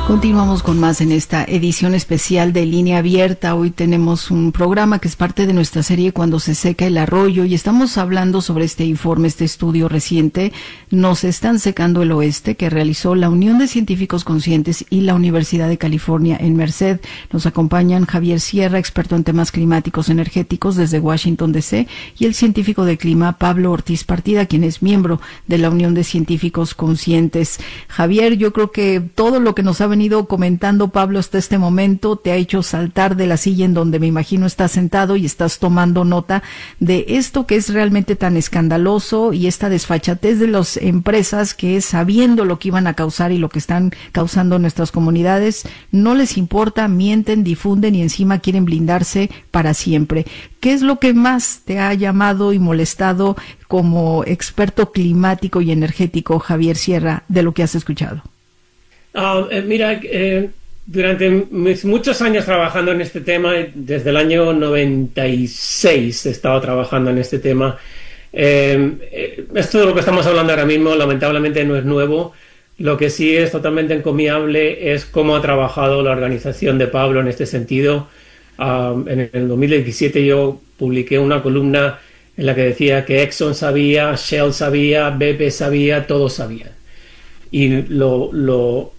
Continuamos con más en esta edición especial de Línea Abierta. Hoy tenemos un programa que es parte de nuestra serie Cuando se seca el arroyo y estamos hablando sobre este informe, este estudio reciente, Nos están secando el oeste, que realizó la Unión de Científicos Conscientes y la Universidad de California en Merced. Nos acompañan Javier Sierra, experto en temas climáticos energéticos desde Washington, D.C., y el científico de clima Pablo Ortiz Partida, quien es miembro de la Unión de Científicos Conscientes. Javier, yo creo que todo lo que nos ha venido comentando Pablo hasta este momento te ha hecho saltar de la silla en donde me imagino estás sentado y estás tomando nota de esto que es realmente tan escandaloso y esta desfachatez de las empresas que, sabiendo lo que iban a causar y lo que están causando en nuestras comunidades, no les importa, mienten, difunden y encima quieren blindarse para siempre. ¿Qué es lo que más te ha llamado y molestado como experto climático y energético, Javier Sierra, de lo que has escuchado? Durante mis muchos años trabajando en este tema, desde el año 96 he estado trabajando en este tema. Esto de lo que estamos hablando ahora mismo lamentablemente no es nuevo. Lo que sí es totalmente encomiable es cómo ha trabajado la organización de Pablo en este sentido. En el 2017 yo publiqué una columna en la que decía que Exxon sabía, Shell sabía, BP sabía, todos sabían. Y lo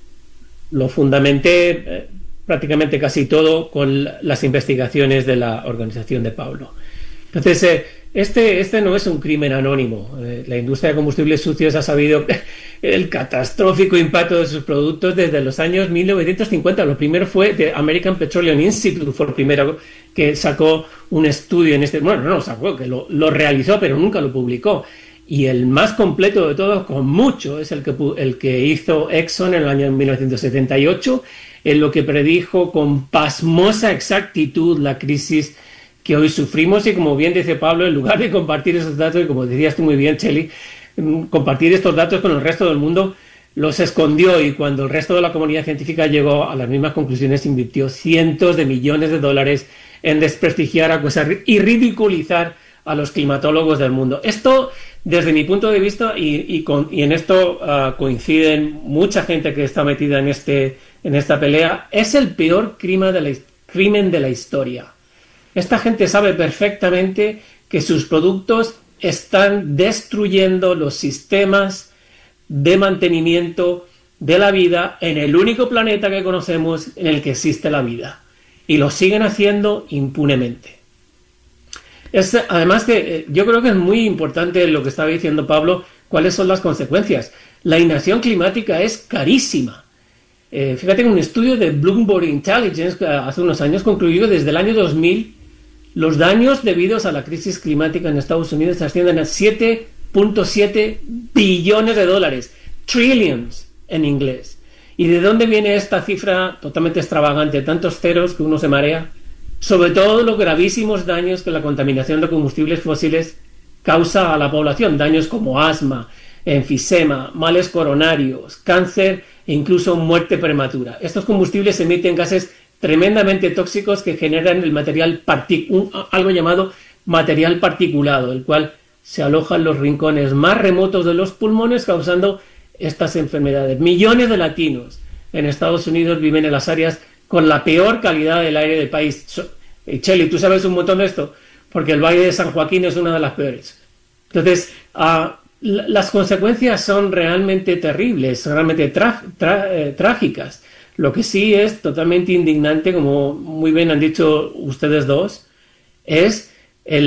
fundamenté prácticamente casi todo con las investigaciones de la organización de Pablo. Entonces, este no es un crimen anónimo. La industria de combustibles sucios ha sabido el catastrófico impacto de sus productos desde los años 1950. Lo primero fue The American Petroleum Institute, fue el primero que sacó un estudio en este... Bueno, no lo sacó, que lo realizó, pero nunca lo publicó. Y el más completo de todos, con mucho, es el que hizo Exxon en el año 1978, en lo que predijo con pasmosa exactitud la crisis que hoy sufrimos. Y como bien dice Pablo, en lugar de compartir esos datos, y como decías tú muy bien, Chely, compartir estos datos con el resto del mundo, los escondió, y cuando el resto de la comunidad científica llegó a las mismas conclusiones, invirtió cientos de millones de dólares en desprestigiar, acusar y ridiculizar a los climatólogos del mundo. Esto, desde mi punto de vista, y en esto coinciden mucha gente que está metida en esta pelea, es el peor crimen de la historia. Esta gente sabe perfectamente que sus productos están destruyendo los sistemas de mantenimiento de la vida en el único planeta que conocemos en el que existe la vida. Y lo siguen haciendo impunemente. Además que yo creo que es muy importante lo que estaba diciendo Pablo, cuáles son las consecuencias. La inacción climática es carísima. Fíjate que un estudio de Bloomberg Intelligence hace unos años concluyó que desde el año 2000 los daños debidos a la crisis climática en Estados Unidos ascienden a 7.7 billones de dólares, trillions en inglés. ¿Y de dónde viene esta cifra totalmente extravagante? Tantos ceros que uno se marea. Sobre todo los gravísimos daños que la contaminación de combustibles fósiles causa a la población, daños como asma, enfisema, males coronarios, cáncer e incluso muerte prematura. Estos combustibles emiten gases tremendamente tóxicos que generan el algo llamado material particulado, el cual se aloja en los rincones más remotos de los pulmones, causando estas enfermedades. Millones de latinos en Estados Unidos viven en las áreas con la peor calidad del aire del país. Chely, tú sabes un montón de esto, porque el Valle de San Joaquín es una de las peores. Entonces, las consecuencias son realmente terribles, realmente trágicas. Lo que sí es totalmente indignante, como muy bien han dicho ustedes dos, es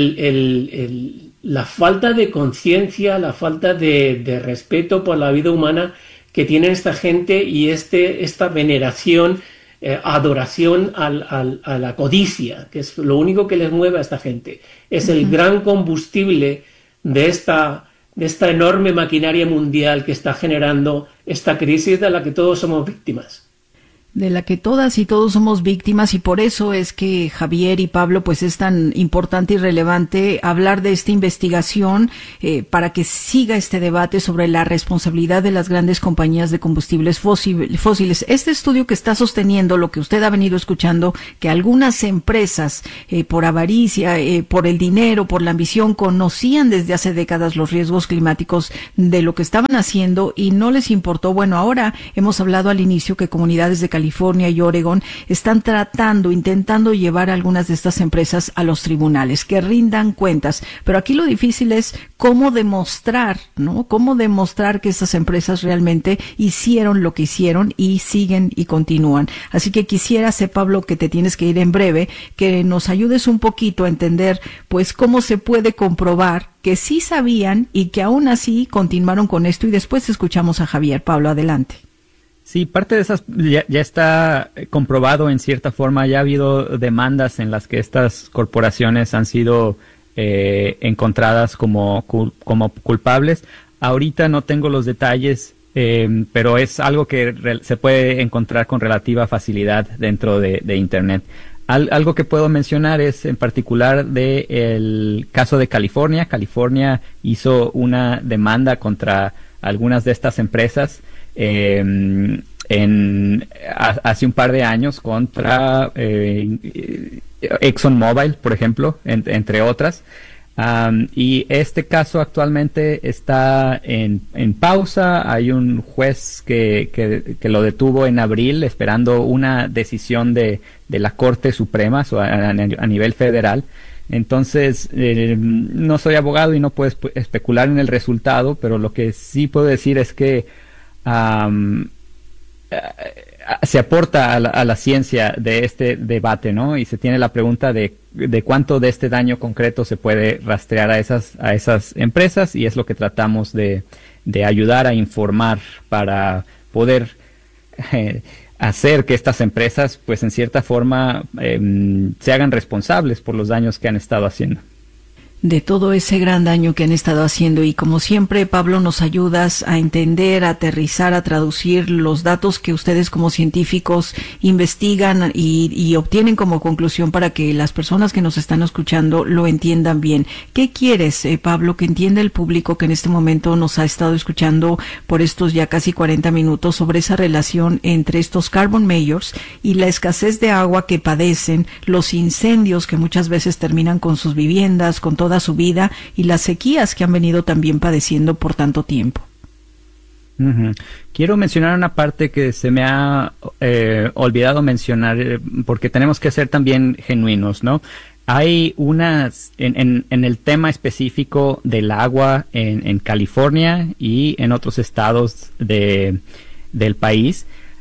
la falta de conciencia, la falta de respeto por la vida humana que tiene esta gente y esta veneración, adoración a la codicia, que es lo único que les mueve a esta gente. Es el gran combustible de esta enorme maquinaria mundial que está generando esta crisis de la que todos somos víctimas. de la que todas y todos somos víctimas, y por eso es que Javier y Pablo, pues es tan importante y relevante hablar de esta investigación para que siga este debate sobre la responsabilidad de las grandes compañías de combustibles fósiles. Este estudio que está sosteniendo lo que usted ha venido escuchando, que algunas empresas por avaricia, por el dinero, por la ambición, conocían desde hace décadas los riesgos climáticos de lo que estaban haciendo y no les importó. Bueno, ahora hemos hablado al inicio que comunidades de California y Oregón están intentando llevar a algunas de estas empresas a los tribunales, que rindan cuentas. Pero aquí lo difícil es cómo demostrar, ¿no? Cómo demostrar que estas empresas realmente hicieron lo que hicieron y siguen y continúan. Así que quisiera, Pablo, que te tienes que ir en breve, que nos ayudes un poquito a entender, pues, cómo se puede comprobar que sí sabían y que aún así continuaron con esto, y después escuchamos a Javier. Pablo, adelante. Sí, parte de esas ya está comprobado en cierta forma. Ya ha habido demandas en las que estas corporaciones han sido encontradas como culpables. Ahorita no tengo los detalles, pero es algo que se puede encontrar con relativa facilidad dentro de Internet. Algo que puedo mencionar es en particular del caso de California. California hizo una demanda contra algunas de estas empresas hace un par de años contra ExxonMobil, por ejemplo, entre otras. Y este caso actualmente está en pausa. Hay un juez que lo detuvo en abril esperando una decisión de la Corte Suprema a nivel federal. Entonces, no soy abogado y no puedo especular en el resultado, pero lo que sí puedo decir es que se aporta a la ciencia de este debate, ¿no? Y se tiene la pregunta de cuánto de este daño concreto se puede rastrear a esas empresas, y es lo que tratamos de ayudar a informar para poder hacer que estas empresas, pues en cierta forma, se hagan responsables por los daños que han estado haciendo. De todo ese gran daño que han estado haciendo. Y como siempre, Pablo, nos ayudas a entender, a aterrizar, a traducir los datos que ustedes como científicos investigan y obtienen como conclusión para que las personas que nos están escuchando lo entiendan bien. ¿Qué quieres, Pablo, que entienda el público que en este momento nos ha estado escuchando por estos ya casi 40 minutos sobre esa relación entre estos carbon majors y la escasez de agua que padecen, los incendios que muchas veces terminan con sus viviendas, con toda su vida, y las sequías que han venido también padeciendo por tanto tiempo? Quiero mencionar una parte que se me ha olvidado mencionar, porque tenemos que ser también genuinos, ¿no? Hay en el tema específico del agua en California y en otros estados del país,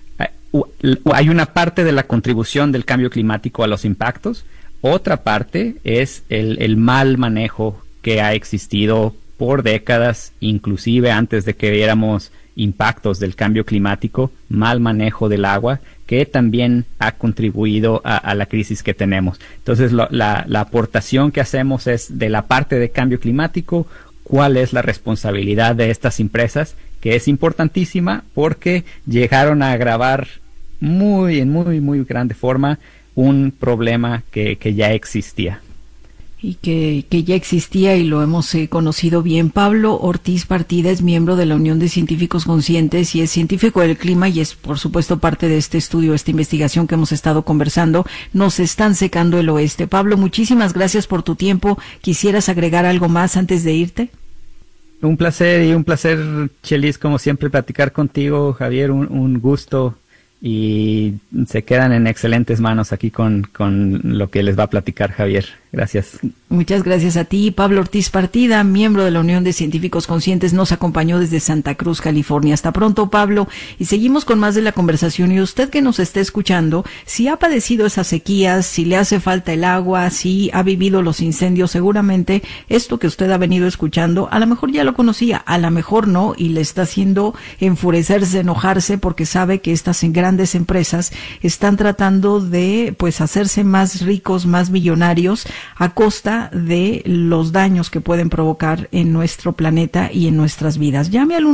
hay una parte de la contribución del cambio climático a los impactos. Otra parte es el mal manejo que ha existido por décadas, inclusive antes de que viéramos impactos del cambio climático, mal manejo del agua, que también ha contribuido a la crisis que tenemos. Entonces, la aportación que hacemos es de la parte de cambio climático, cuál es la responsabilidad de estas empresas, que es importantísima porque llegaron a agravar en muy grande forma un problema que ya existía. Y que ya existía y lo hemos conocido bien. Pablo Ortiz Partida es miembro de la Unión de Científicos Conscientes y es científico del clima y es, por supuesto, parte de este estudio, esta investigación que hemos estado conversando. Nos están secando el oeste. Pablo, muchísimas gracias por tu tiempo. ¿Quisieras agregar algo más antes de irte? Un placer, Chelis, como siempre, platicar contigo, Javier. Un gusto. Y se quedan en excelentes manos aquí con lo que les va a platicar Javier. Gracias. Muchas gracias a ti. Pablo Ortiz Partida, miembro de la Unión de Científicos Conscientes, nos acompañó desde Santa Cruz, California. Hasta pronto, Pablo. Y seguimos con más de la conversación. Y usted que nos esté escuchando, si ha padecido esas sequías, si le hace falta el agua, si ha vivido los incendios, seguramente esto que usted ha venido escuchando, a lo mejor ya lo conocía, a lo mejor no, y le está haciendo enfurecerse, enojarse, porque sabe que estas grandes empresas están tratando de, pues, hacerse más ricos, más millonarios, a costa de los daños que pueden provocar en nuestro planeta y en nuestras vidas. Llame al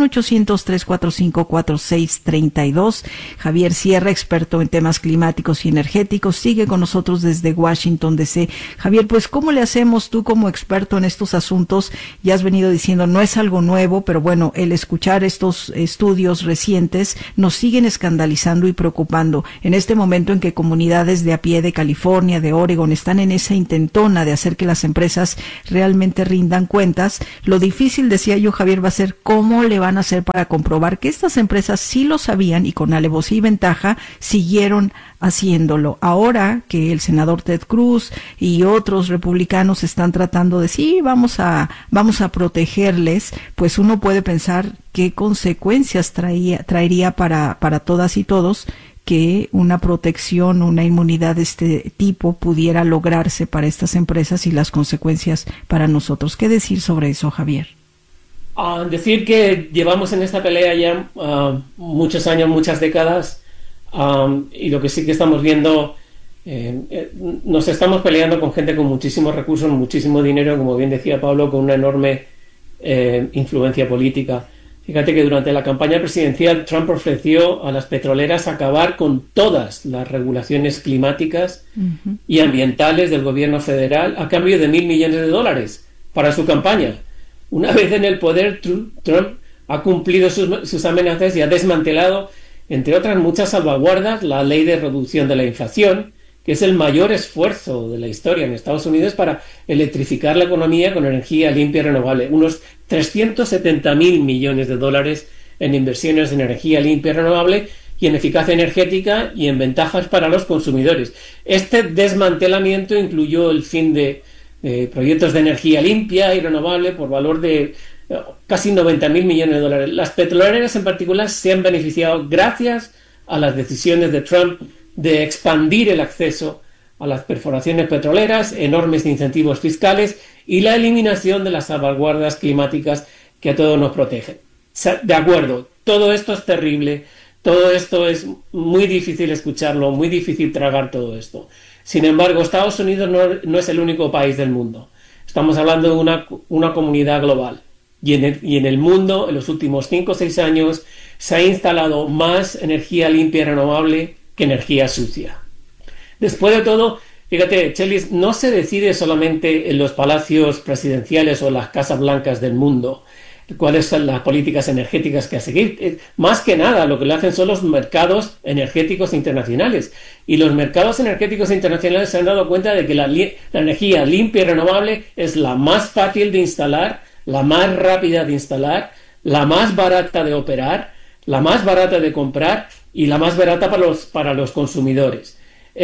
1-800-345-4632. Javier Sierra, experto en temas climáticos y energéticos, sigue con nosotros desde Washington, D.C. Javier, pues ¿cómo le hacemos tú como experto en estos asuntos? Ya has venido diciendo, no es algo nuevo, pero bueno, el escuchar estos estudios recientes nos siguen escandalizando y preocupando en este momento en que comunidades de a pie de California, de Oregon, están en esa intentona de hacer que las empresas realmente rindan cuentas. Lo difícil, decía yo, Javier, va a ser cómo le van a hacer para comprobar que estas empresas sí lo sabían y con alevosía y ventaja siguieron haciéndolo. Ahora que el senador Ted Cruz y otros republicanos están tratando de sí, vamos a protegerles, pues uno puede pensar qué consecuencias traería para todas y todos que una protección, una inmunidad de este tipo pudiera lograrse para estas empresas y las consecuencias para nosotros. ¿Qué decir sobre eso, Javier? Decir que llevamos en esta pelea ya muchos años, muchas décadas, y lo que sí que estamos viendo, nos estamos peleando con gente con muchísimos recursos, muchísimo dinero, como bien decía Pablo, con una enorme influencia política. Fíjate que durante la campaña presidencial Trump ofreció a las petroleras acabar con todas las regulaciones climáticas y ambientales del gobierno federal a cambio de $1.000 millones para su campaña. Una vez en el poder, Trump ha cumplido sus amenazas y ha desmantelado, entre otras muchas salvaguardas, la ley de reducción de la inflación, que es el mayor esfuerzo de la historia en Estados Unidos para electrificar la economía con energía limpia y renovable. Unos $370.000 millones en inversiones en energía limpia y renovable y en eficacia energética y en ventajas para los consumidores. Este desmantelamiento incluyó el fin de proyectos de energía limpia y renovable por valor de casi $90.000 millones. Las petroleras en particular se han beneficiado gracias a las decisiones de Trump de expandir el acceso a las perforaciones petroleras, enormes incentivos fiscales y la eliminación de las salvaguardas climáticas que a todos nos protegen. De acuerdo, todo esto es terrible, todo esto es muy difícil escucharlo, muy difícil tragar todo esto. Sin embargo, Estados Unidos no es el único país del mundo. Estamos hablando de una comunidad global. Y en el mundo, en los últimos 5 o 6 años, se ha instalado más energía limpia y renovable que energía sucia. Después de todo, fíjate, Chelis, no se decide solamente en los palacios presidenciales o las casas blancas del mundo cuáles son las políticas energéticas que a seguir. Más que nada, lo que lo hacen son los mercados energéticos internacionales. Y los mercados energéticos internacionales se han dado cuenta de que la energía limpia y renovable es la más fácil de instalar, la más rápida de instalar, la más barata de operar, la más barata de comprar y la más barata para los consumidores.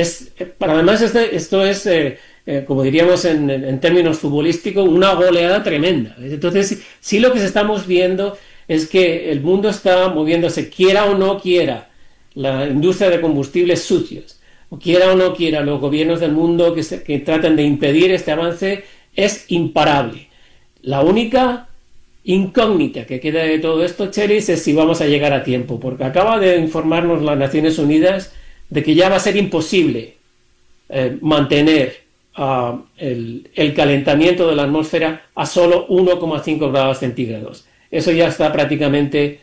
Además, esto es, como diríamos en términos futbolísticos, una goleada tremenda. Entonces, sí, lo que estamos viendo es que el mundo está moviéndose, quiera o no quiera, la industria de combustibles sucios, o quiera o no quiera, los gobiernos del mundo que tratan de impedir este avance, es imparable. La única incógnita que queda de todo esto, Cheris, es si vamos a llegar a tiempo, porque acaba de informarnos las Naciones Unidas de que ya va a ser imposible mantener el calentamiento de la atmósfera a solo 1,5 grados centígrados. Eso ya está prácticamente,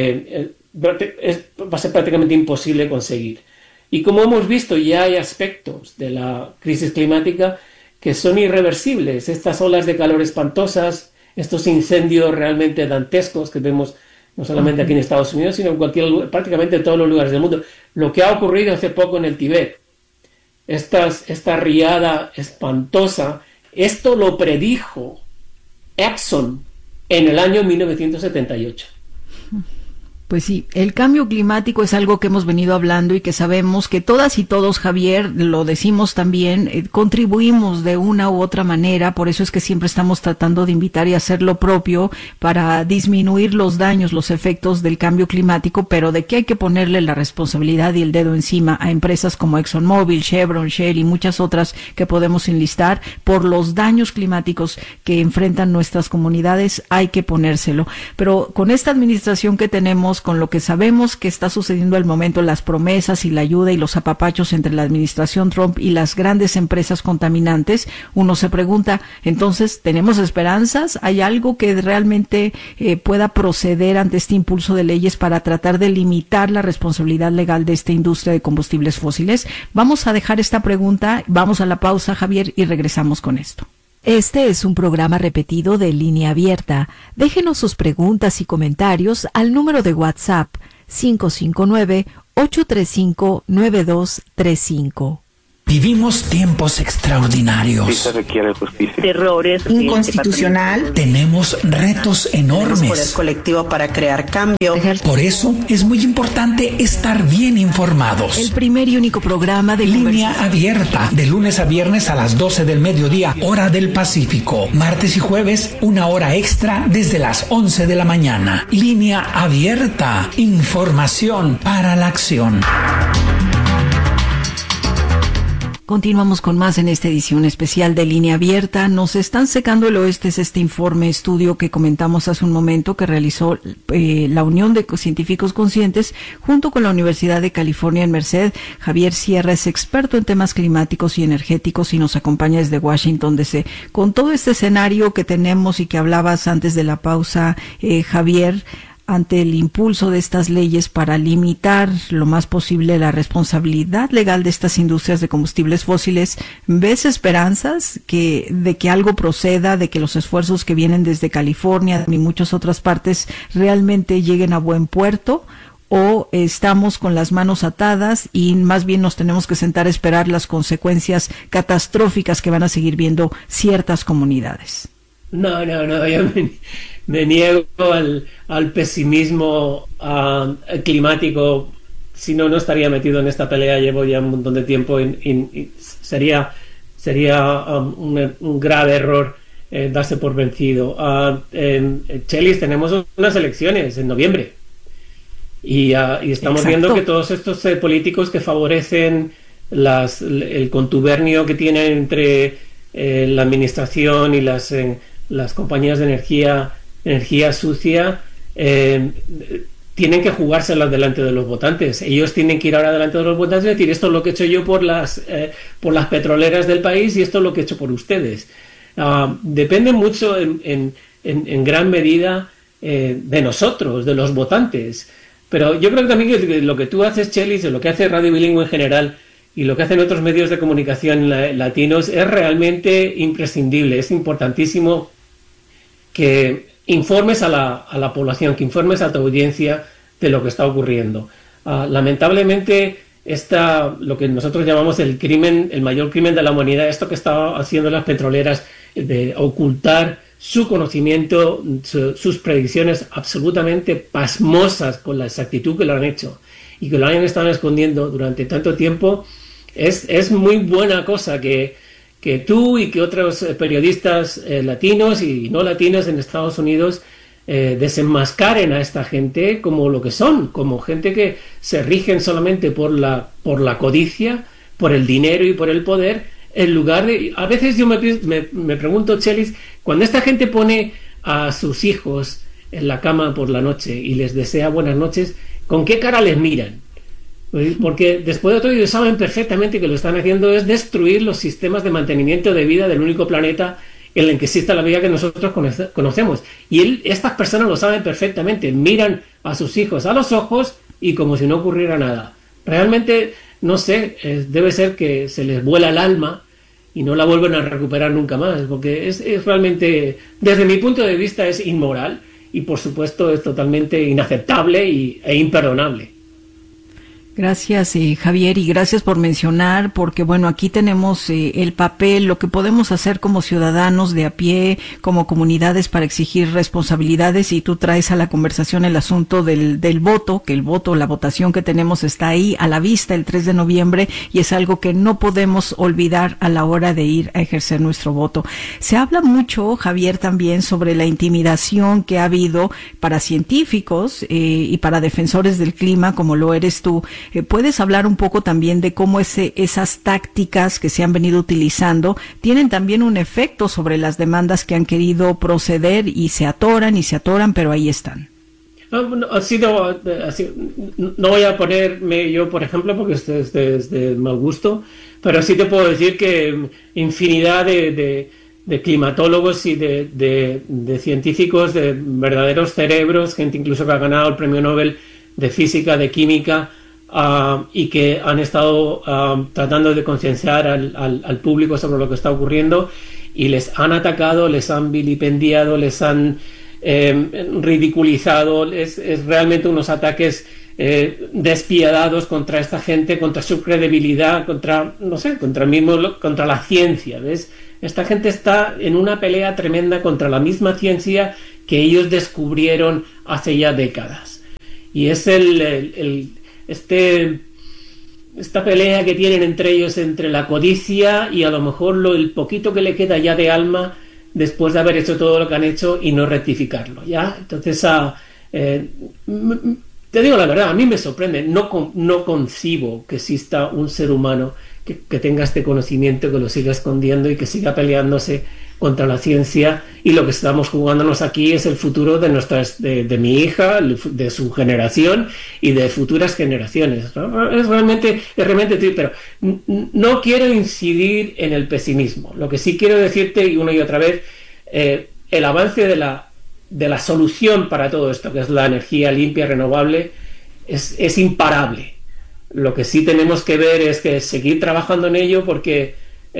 va a ser prácticamente imposible conseguir. Y como hemos visto, ya hay aspectos de la crisis climática que son irreversibles. Estas olas de calor espantosas, estos incendios realmente dantescos que vemos no solamente aquí en Estados Unidos, sino en cualquier lugar, prácticamente en todos los lugares del mundo. Lo que ha ocurrido hace poco en el Tíbet, esta riada espantosa, esto lo predijo Exxon en el año 1978. Pues sí, el cambio climático es algo que hemos venido hablando y que sabemos que todas y todos, Javier, lo decimos también, contribuimos de una u otra manera, por eso es que siempre estamos tratando de invitar y hacer lo propio para disminuir los daños, los efectos del cambio climático, pero de que hay que ponerle la responsabilidad y el dedo encima a empresas como ExxonMobil, Chevron, Shell y muchas otras que podemos enlistar por los daños climáticos que enfrentan nuestras comunidades, hay que ponérselo. Pero con esta administración que tenemos, compararnos con lo que sabemos que está sucediendo al momento, las promesas y la ayuda y los apapachos entre la administración Trump y las grandes empresas contaminantes, uno se pregunta, entonces, ¿tenemos esperanzas? ¿Hay algo que realmente pueda proceder ante este impulso de leyes para tratar de limitar la responsabilidad legal de esta industria de combustibles fósiles? Vamos a dejar esta pregunta, vamos a la pausa, Javier, y regresamos con esto. Este es un programa repetido de Línea Abierta. Déjenos sus preguntas y comentarios al número de WhatsApp 559-835-9235. Vivimos tiempos extraordinarios. Sí se requiere justicia. Errores. Inconstitucional. Tenemos retos enormes. Tenemos poder colectivo para crear cambio. Por eso es muy importante estar bien informados. El primer y único programa de Línea Abierta, de lunes a viernes a las 12 del mediodía, hora del Pacífico. Martes y jueves, 1 hora extra desde las 11 de la mañana. Línea Abierta, información para la acción. Continuamos con más en esta edición especial de Línea Abierta. Nos están secando el oeste, es este estudio que comentamos hace un momento que realizó la Unión de Científicos Conscientes junto con la Universidad de California en Merced. Javier Sierra es experto en temas climáticos y energéticos y nos acompaña desde Washington DC. Con todo este escenario que tenemos y que hablabas antes de la pausa, Javier, ante el impulso de estas leyes para limitar lo más posible la responsabilidad legal de estas industrias de combustibles fósiles, ¿ves esperanzas de que algo proceda, de que los esfuerzos que vienen desde California y muchas otras partes realmente lleguen a buen puerto? ¿O estamos con las manos atadas y más bien nos tenemos que sentar a esperar las consecuencias catastróficas que van a seguir viendo ciertas comunidades? No, yo me niego al pesimismo climático. Si no estaría metido en esta pelea. Llevo ya un montón de tiempo y sería un grave error darse por vencido. En Chelis tenemos unas elecciones en noviembre y estamos viendo que todos estos políticos que favorecen el contubernio que tienen entre la administración y las compañías de energía sucia tienen que jugárselas delante de los votantes. Ellos tienen que ir ahora delante de los votantes y decir, esto es lo que he hecho yo por las petroleras del país y esto es lo que he hecho por ustedes. Depende mucho en gran medida de nosotros, de los votantes. Pero yo creo que también que lo que tú haces, Chelis, y lo que hace Radio Bilingüe en general y lo que hacen otros medios de comunicación latinos es realmente imprescindible. Es importantísimo que informes a la población, que informes a tu audiencia de lo que está ocurriendo. Lamentablemente, lo que nosotros llamamos el mayor crimen de la humanidad, esto que está haciendo las petroleras, de ocultar su conocimiento, sus predicciones absolutamente pasmosas con la exactitud que lo han hecho y que lo hayan estado escondiendo durante tanto tiempo, es muy buena cosa que tú y que otros periodistas latinos y no latinos en Estados Unidos desenmascaren a esta gente como lo que son, como gente que se rigen solamente por la codicia, por el dinero y por el poder, en lugar de... A veces yo me pregunto, Chelis, cuando esta gente pone a sus hijos en la cama por la noche y les desea buenas noches, ¿con qué cara les miran? Porque después de todo ellos saben perfectamente que lo están haciendo es destruir los sistemas de mantenimiento de vida del único planeta en el que exista la vida que nosotros conocemos. Y estas personas lo saben perfectamente, miran a sus hijos a los ojos y como si no ocurriera nada. Realmente, no sé, debe ser que se les vuela el alma y no la vuelven a recuperar nunca más, porque es realmente, desde mi punto de vista, es inmoral y por supuesto es totalmente inaceptable e imperdonable. Gracias, Javier, y gracias por mencionar, porque bueno, aquí tenemos el papel, lo que podemos hacer como ciudadanos de a pie, como comunidades para exigir responsabilidades, y tú traes a la conversación el asunto del voto, que la votación que tenemos está ahí a la vista el 3 de noviembre, y es algo que no podemos olvidar a la hora de ir a ejercer nuestro voto. Se habla mucho, Javier, también sobre la intimidación que ha habido para científicos y para defensores del clima, como lo eres tú. ¿Puedes hablar un poco también de cómo esas tácticas que se han venido utilizando tienen también un efecto sobre las demandas que han querido proceder y se atoran, pero ahí están? No voy a ponerme yo, por ejemplo, porque es de mal gusto, pero sí te puedo decir que infinidad de climatólogos y de científicos, de verdaderos cerebros, gente incluso que ha ganado el premio Nobel de física, de química, y que han estado tratando de concienciar al público sobre lo que está ocurriendo, y les han atacado, les han vilipendiado, les han ridiculizado. Es realmente unos ataques despiadados contra esta gente, contra su credibilidad, contra la ciencia, ¿ves? Esta gente está en una pelea tremenda contra la misma ciencia que ellos descubrieron hace ya décadas. Y es esta pelea que tienen entre ellos, entre la codicia y a lo mejor el poquito que le queda ya de alma después de haber hecho todo lo que han hecho y no rectificarlo, ¿ya? Entonces, te digo la verdad, a mí me sorprende, no concibo que exista un ser humano que tenga este conocimiento, que lo siga escondiendo y que siga peleándose contra la ciencia, y lo que estamos jugándonos aquí es el futuro de mi hija, de su generación y de futuras generaciones, ¿no? Es realmente triste, pero no quiero incidir en el pesimismo. Lo que sí quiero decirte, y una y otra vez, el avance de la solución para todo esto, que es la energía limpia, renovable, es imparable. Lo que sí tenemos que ver es que seguir trabajando en ello, porque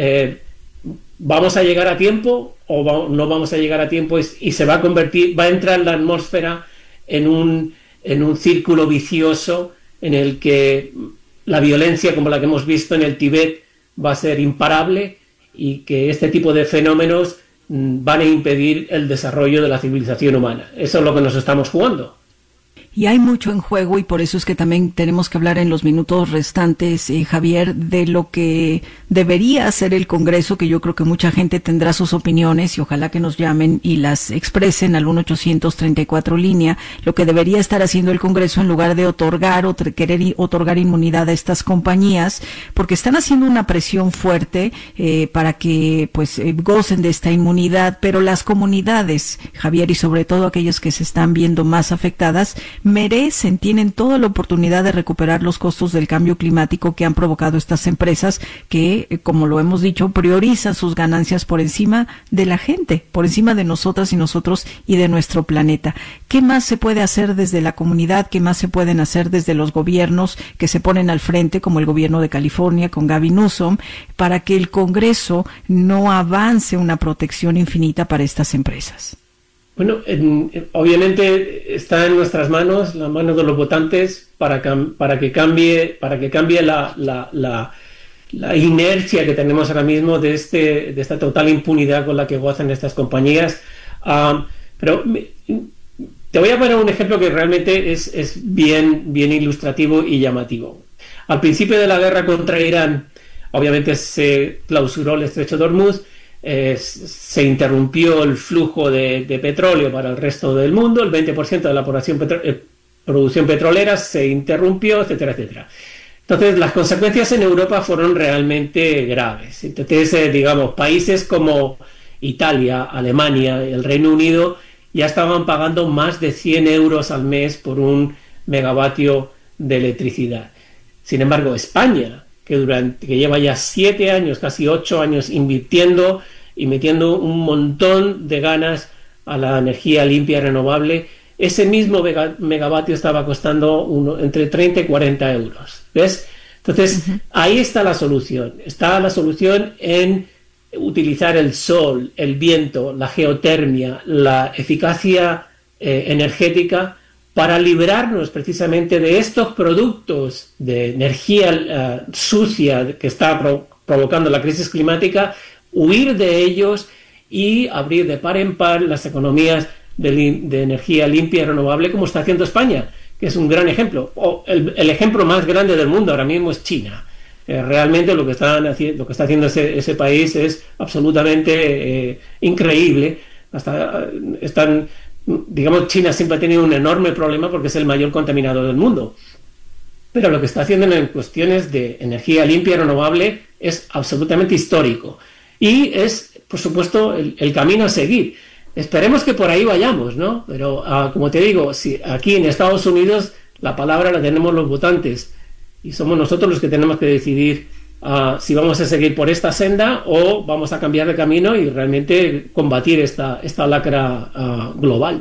vamos a llegar a tiempo o no vamos a llegar a tiempo, y se va a entrar la atmósfera en un círculo vicioso en el que la violencia, como la que hemos visto en el Tíbet, va a ser imparable, y que este tipo de fenómenos van a impedir el desarrollo de la civilización humana. Eso es lo que nos estamos jugando. Y hay mucho en juego, y por eso es que también tenemos que hablar en los minutos restantes, Javier, de lo que debería hacer el Congreso, que yo creo que mucha gente tendrá sus opiniones y ojalá que nos llamen y las expresen al 1-800-34 línea, lo que debería estar haciendo el Congreso en lugar de querer otorgar inmunidad a estas compañías, porque están haciendo una presión fuerte para que gocen de esta inmunidad, pero las comunidades, Javier, y sobre todo aquellas que se están viendo más afectadas, tienen toda la oportunidad de recuperar los costos del cambio climático que han provocado estas empresas que, como lo hemos dicho, priorizan sus ganancias por encima de la gente, por encima de nosotras y nosotros y de nuestro planeta. ¿Qué más se puede hacer desde la comunidad? ¿Qué más se pueden hacer desde los gobiernos que se ponen al frente, como el gobierno de California con Gavin Newsom, para que el Congreso no avance una protección infinita para estas empresas? Bueno, obviamente está en nuestras manos, las manos de los votantes, para que cambie la inercia que tenemos ahora mismo de esta total impunidad con la que gozan estas compañías. Pero te voy a poner un ejemplo que realmente es bien ilustrativo y llamativo. Al principio de la guerra contra Irán, obviamente se clausuró el estrecho de Hormuz. Se interrumpió el flujo de petróleo para el resto del mundo, el 20% de la producción petrolera se interrumpió, etcétera, etcétera. Entonces, las consecuencias en Europa fueron realmente graves. Entonces, países como Italia, Alemania, el Reino Unido ya estaban pagando más de 100 euros al mes por un megavatio de electricidad. Sin embargo, España, que lleva ya 7 años, casi 8 años invirtiendo y metiendo un montón de ganas a la energía limpia y renovable, ese mismo megavatio estaba costando entre 30 y 40 euros. ¿Ves? Entonces, ahí está la solución. Está la solución en utilizar el sol, el viento, la geotermia, la eficacia energética, para librarnos precisamente de estos productos de energía sucia que está provocando la crisis climática, huir de ellos y abrir de par en par las economías de energía limpia y renovable, como está haciendo España, que es un gran ejemplo. El ejemplo más grande del mundo ahora mismo es China. Realmente lo que está haciendo ese país es absolutamente increíble. China siempre ha tenido un enorme problema porque es el mayor contaminador del mundo. Pero lo que está haciendo en cuestiones de energía limpia y renovable es absolutamente histórico. Y es, por supuesto, el camino a seguir. esperemos que por ahí vayamos, ¿no? Pero como te digo, si aquí en Estados Unidos la palabra la tenemos los votantes y somos nosotros los que tenemos que decidir si vamos a seguir por esta senda o vamos a cambiar de camino y realmente combatir esta lacra global.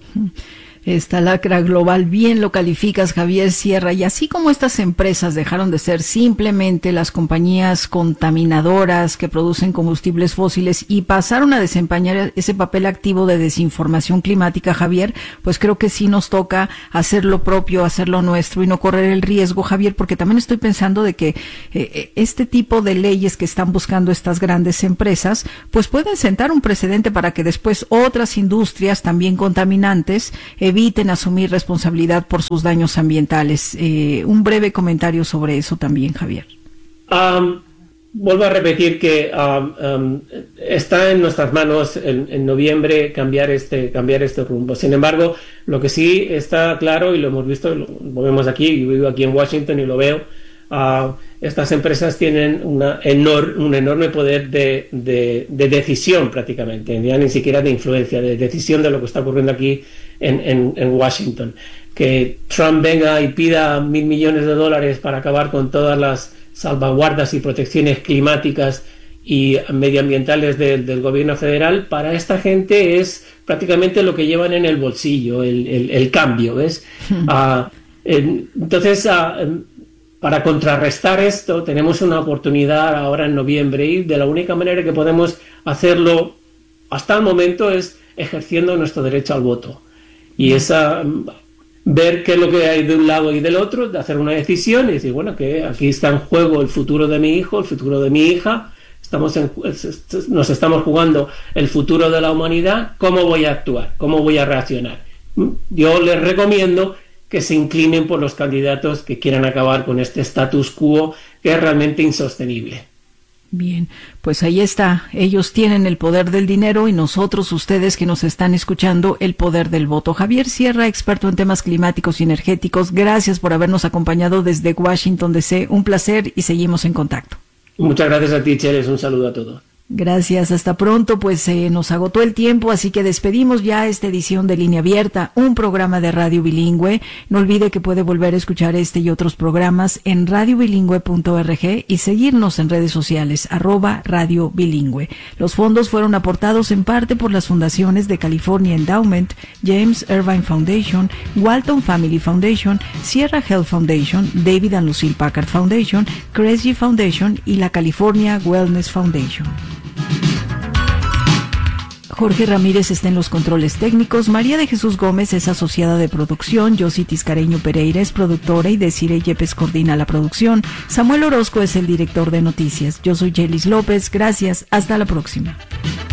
Esta lacra global, bien lo calificas, Javier Sierra, y así como estas empresas dejaron de ser simplemente las compañías contaminadoras que producen combustibles fósiles y pasaron a desempeñar ese papel activo de desinformación climática, Javier, pues creo que sí nos toca hacer lo propio, hacer lo nuestro y no correr el riesgo, Javier, porque también estoy pensando de que este tipo de leyes que están buscando estas grandes empresas, pues pueden sentar un precedente para que después otras industrias también contaminantes eviten asumir responsabilidad por sus daños ambientales. Un breve comentario sobre eso también, Javier. Vuelvo a repetir que está en nuestras manos en noviembre cambiar este rumbo. Sin embargo, lo que sí está claro, y lo hemos visto, lo vemos aquí, yo vivo aquí en Washington y lo veo, estas empresas tienen un enorme poder de decisión prácticamente, ya ni siquiera de influencia, de decisión de lo que está ocurriendo aquí en Washington. Que Trump venga y pida $1.000 millones para acabar con todas las salvaguardas y protecciones climáticas y medioambientales del gobierno federal, para esta gente es prácticamente lo que llevan en el bolsillo, el cambio, ¿ves? Entonces, para contrarrestar esto, tenemos una oportunidad ahora en noviembre y de la única manera que podemos hacerlo hasta el momento es ejerciendo nuestro derecho al voto. Y ver qué es lo que hay de un lado y del otro, de hacer una decisión y decir, bueno, que aquí está en juego el futuro de mi hijo, el futuro de mi hija, nos estamos jugando el futuro de la humanidad, ¿cómo voy a actuar? ¿Cómo voy a reaccionar? Yo les recomiendo que se inclinen por los candidatos que quieran acabar con este status quo que es realmente insostenible. Bien, pues ahí está. Ellos tienen el poder del dinero y nosotros, ustedes que nos están escuchando, el poder del voto. Javier Sierra, experto en temas climáticos y energéticos, gracias por habernos acompañado desde Washington, D.C. Un placer y seguimos en contacto. Muchas gracias a ti, Cheles. Un saludo a todos. Gracias, hasta pronto, pues nos agotó el tiempo, así que despedimos ya esta edición de Línea Abierta, un programa de radio bilingüe. No olvide que puede volver a escuchar este y otros programas en radiobilingüe.org y seguirnos en redes sociales, @Radio Bilingüe. Los fondos fueron aportados en parte por las fundaciones de California Endowment, James Irvine Foundation, Walton Family Foundation, Sierra Health Foundation, David and Lucille Packard Foundation, Cresci Foundation y la California Wellness Foundation. Jorge Ramírez está en los controles técnicos, María de Jesús Gómez es asociada de producción, Yossi Tiscareño Pereira es productora y Desiree Yepes coordina la producción, Samuel Orozco es el director de noticias. Yo soy Yelis López, gracias, hasta la próxima.